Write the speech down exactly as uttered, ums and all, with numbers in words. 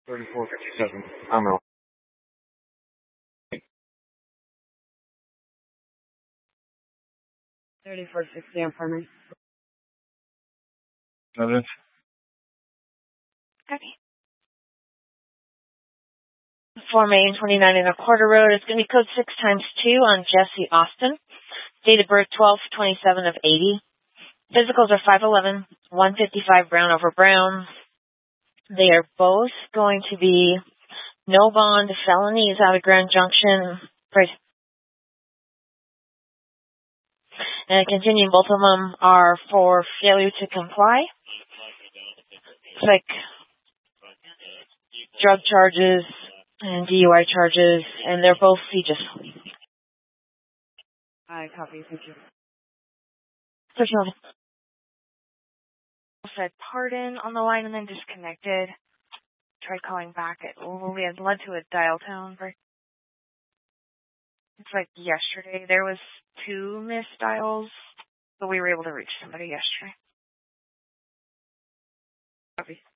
thirty-four fifty-seven. I'm out. thirty-four sixty, I'm farming. Seven. Okay. four Main, twenty-nine and a quarter road. It's going to be code six times two on Jesse Austin. Date of birth twelve twenty-seven of eighty. Physicals are five eleven, one fifty-five brown over brown. They are both going to be no bond felonies out of Grand Junction. Right. And continuing, both of them are for failure to comply. It's like drug charges and D U I charges, and they're both CJIS. I copy, thank you. Personal. Said pardon on the line and then disconnected. Tried calling back. It we had led to a dial tone. It's like yesterday there was two missed dials, but we were able to reach somebody yesterday. Copy.